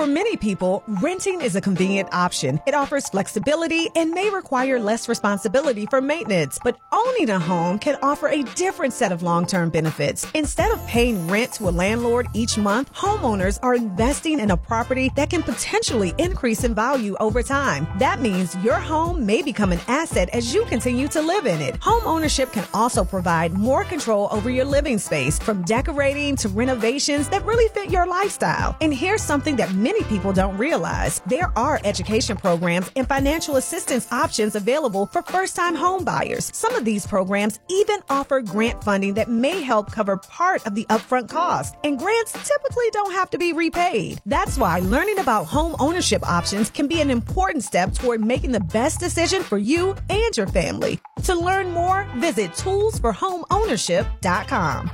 many people, renting is a convenient option. It offers flexibility and may require less responsibility for maintenance. But owning a home can offer a different set of long-term benefits. Instead of paying rent to a landlord each month, homeowners are investing in a property that can potentially increase in value over time. That means your home may become an asset as you continue to live in it. Home ownership can also provide more control over your living space, from decorating to renovations that really fit your lifestyle. And here's something that many people don't realize. There are education programs and financial assistance options available for first-time home buyers. Some of these programs even offer grant funding that may help cover part of the upfront cost. And grants typically don't have to be repaid. That's why learning about home ownership options can be an important step toward making the best decision for you and your family. To learn more, visit toolsforhomeownership.com.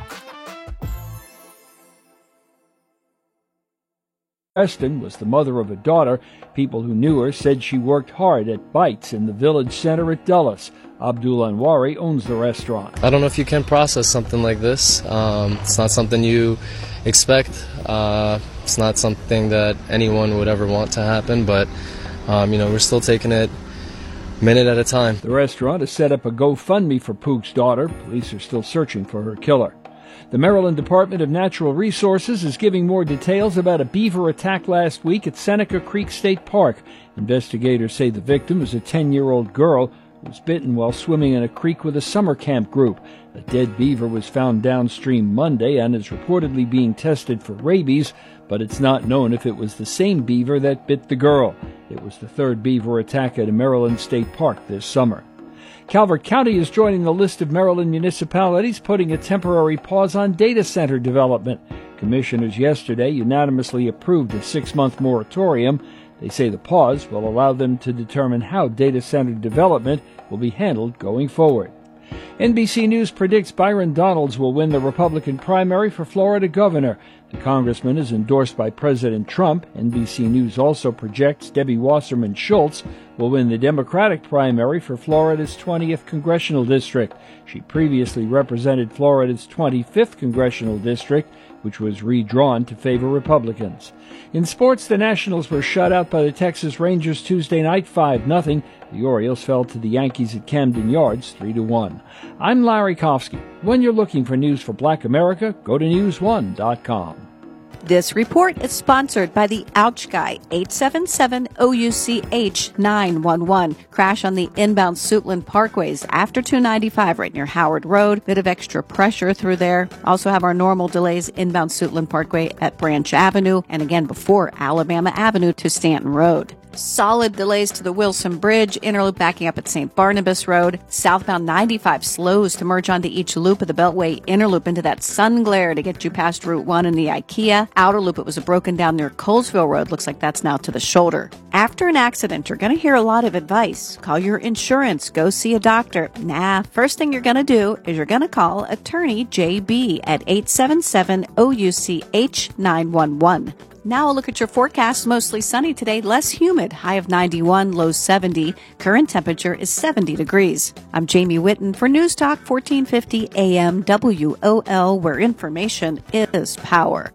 Preston was the mother of a daughter. People who knew her said she worked hard at Bites in the village center at Dulles. Abdul Anwari owns the restaurant. I don't know if you can process something like this. It's not something you expect. It's not something that anyone would ever want to happen, but we're still taking it minute at a time. The restaurant has set up a GoFundMe for Pook's daughter. Police are still searching for her killer. The Maryland Department of Natural Resources is giving more details about a beaver attack last week at Seneca Creek State Park. Investigators say the victim is a 10-year-old girl who was bitten while swimming in a creek with a summer camp group. A dead beaver was found downstream Monday and is reportedly being tested for rabies, but it's not known if it was the same beaver that bit the girl. It was the third beaver attack at a Maryland state park this summer. Calvert County is joining the list of Maryland municipalities putting a temporary pause on data center development. Commissioners yesterday unanimously approved a 6-month moratorium. They say the pause will allow them to determine how data center development will be handled going forward. NBC News predicts Byron Donalds will win the Republican primary for Florida governor. The congressman is endorsed by President Trump. NBC News also projects Debbie Wasserman Schultz will win the Democratic primary for Florida's 20th congressional district. She previously represented Florida's 25th congressional district, which was redrawn to favor Republicans. In sports, the Nationals were shut out by the Texas Rangers Tuesday night 5-0. The Orioles fell to the Yankees at Camden Yards 3-1. I'm Larry Kofsky. When you're looking for news for Black America, go to newsone.com. This report is sponsored by the Ouch Guy, 877-OUCH-911. Crash on the inbound Suitland Parkways after 295 right near Howard Road. Bit of extra pressure through there. Also have our normal delays inbound Suitland Parkway at Branch Avenue and again before Alabama Avenue to Stanton Road. Solid delays to the Wilson Bridge, inner loop backing up at St. Barnabas Road. Southbound 95 slows to merge onto each loop of the Beltway inner loop into that sun glare to get you past Route 1 and the IKEA. Outer loop, it was broken down near Colesville Road. Looks like that's now to the shoulder. After an accident, you're going to hear a lot of advice. Call your insurance. Go see a doctor. First thing you're going to do is you're going to call attorney JB at 877-OUCH-911. Now a look at your forecast. Mostly sunny today, less humid. High of 91, low 70. Current temperature is 70 degrees. I'm Jamie Whitten for News Talk 1450 AM WOL, where information is power.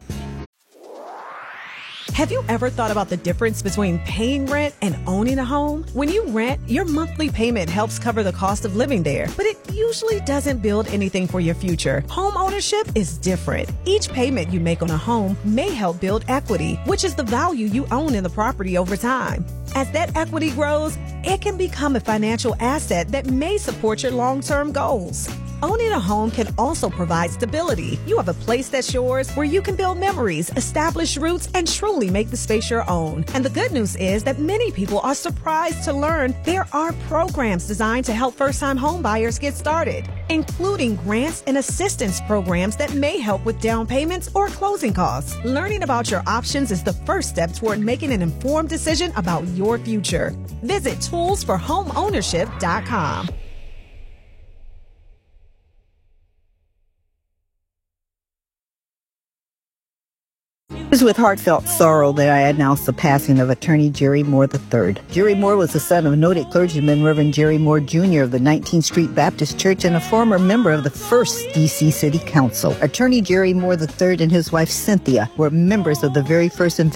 Have you ever thought about the difference between paying rent and owning a home? When you rent, your monthly payment helps cover the cost of living there, but it usually doesn't build anything for your future. Home ownership is different. Each payment you make on a home may help build equity, which is the value you own in the property over time. As that equity grows, it can become a financial asset that may support your long-term goals. Owning a home can also provide stability. You have a place that's yours where you can build memories, establish roots, and truly make the space your own. And the good news is that many people are surprised to learn there are programs designed to help first-time home buyers get started, including grants and assistance programs that may help with down payments or closing costs. Learning about your options is the first step toward making an informed decision about your future. Visit toolsforhomeownership.com. It is with heartfelt sorrow that I announce the passing of attorney Jerry Moore III. Jerry Moore was the son of noted clergyman Reverend Jerry Moore Jr. of the 19th Street Baptist Church and a former member of the first D.C. City Council. Attorney Jerry Moore III and his wife Cynthia were members of the very first